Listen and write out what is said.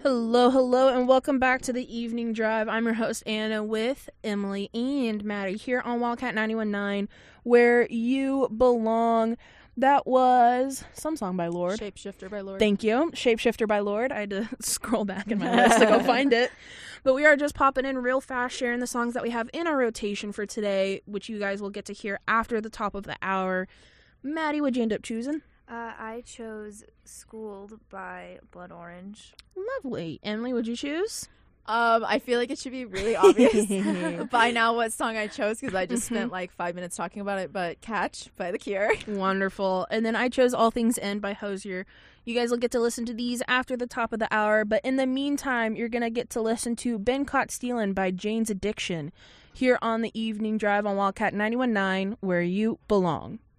Hello, hello, and welcome back to the Evening Drive. I'm your host, Anna, with Emily and Maddie here on Wildcat 91.9, where you belong. That was some song by Lorde. Shapeshifter by Lorde. Thank you. Shapeshifter by Lorde. I had to scroll back in my list to go find it. But we are just popping in real fast, sharing the songs that we have in our rotation for today, which you guys will get to hear after the top of the hour. Maddie, what'd you end up choosing? I chose Schooled by Blood Orange. Lovely. Emily, what'd you choose? I feel like it should be really obvious by now what song I chose because I just spent like 5 minutes talking about it, but Catch by The Cure. Wonderful. And then I chose All Things End by Hozier. You guys will get to listen to these after the top of the hour, but in the meantime, you're going to get to listen to Been Caught Stealin' by Jane's Addiction here on the Evening Drive on Wildcat 91.9, where you belong.